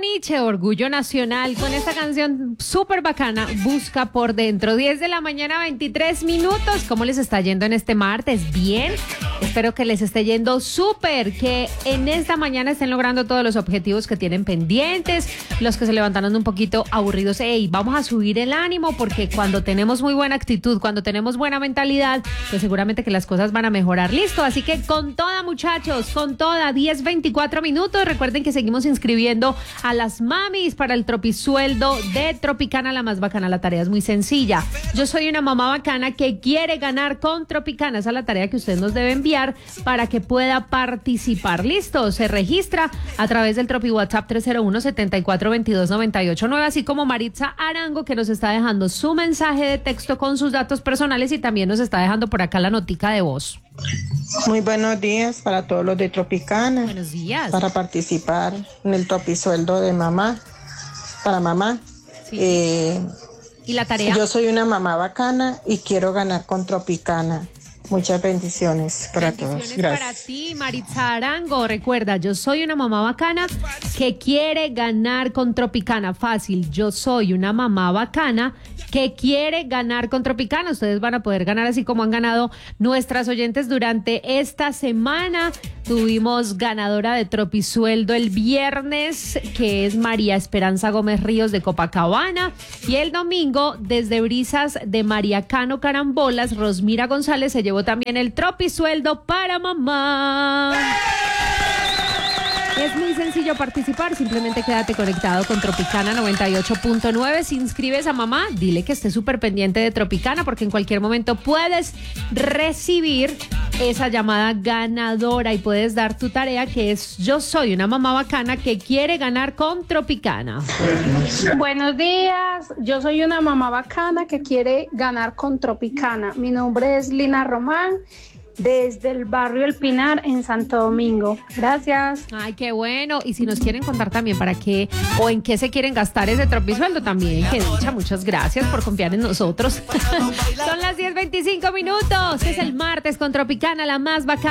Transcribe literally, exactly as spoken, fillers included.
Nietzsche, Orgullo Nacional, con esta canción súper bacana, Busca por Dentro. diez de la mañana, veintitrés minutos. ¿Cómo les está yendo en este martes? ¿Bien? Espero que les esté yendo súper, que en esta mañana estén logrando todos los objetivos que tienen pendientes, los que se levantaron un poquito aburridos. Ey, vamos a subir el ánimo, porque cuando tenemos muy buena actitud, cuando tenemos buena mentalidad, pues seguramente que las cosas van a mejorar. Listo, así que con toda, muchachos, con toda, diez veinticuatro minutos. Recuerden que seguimos inscribiendo a las mamis para el tropisueldo de Tropicana, la más bacana. La tarea es muy sencilla. Yo soy una mamá bacana que quiere ganar con Tropicana. Esa es la tarea que usted nos debe enviar para que pueda participar. Listo, se registra a través del Tropi WhatsApp tres cero uno, setenta y cuatro, veintidós, noventa y ocho nueve, así como Maritza Arango, que nos está dejando su mensaje de texto con sus datos personales, y también nos está dejando por acá la notica de voz. Muy buenos días para todos los de Tropicana. Buenos días. Para participar en el tropisueldo de mamá, para mamá. Sí. Eh, ¿Y la tarea? Yo soy una mamá bacana y quiero ganar con Tropicana. Muchas bendiciones para bendiciones todos. Gracias. Para ti, Maritza Arango. Recuerda, yo soy una mamá bacana que quiere ganar con Tropicana. Fácil, yo soy una mamá bacana que quiere ganar con Tropicana. Ustedes van a poder ganar así como han ganado nuestras oyentes durante esta semana. Tuvimos ganadora de Tropisueldo el viernes, que es María Esperanza Gómez Ríos de Copacabana. Y el domingo, desde Brisas de María Cano Carambolas, Rosmira González se llevó también el Tropisueldo para mamá. Es muy sencillo participar, simplemente quédate conectado con Tropicana noventa y ocho punto nueve. Si inscribes a mamá, dile que esté súper pendiente de Tropicana, porque en cualquier momento puedes recibir esa llamada ganadora y puedes dar tu tarea, que es: yo soy una mamá bacana que quiere ganar con Tropicana. Buenos días, yo soy una mamá bacana que quiere ganar con Tropicana. Mi nombre es Lina Román, desde el barrio El Pinar en Santo Domingo. Gracias. Ay, qué bueno. Y si nos quieren contar también para qué o en qué se quieren gastar ese tropisueldo también, que dicha, muchas gracias por confiar en nosotros. Son las diez veinticinco minutos. Es el martes con Tropicana, la más bacana.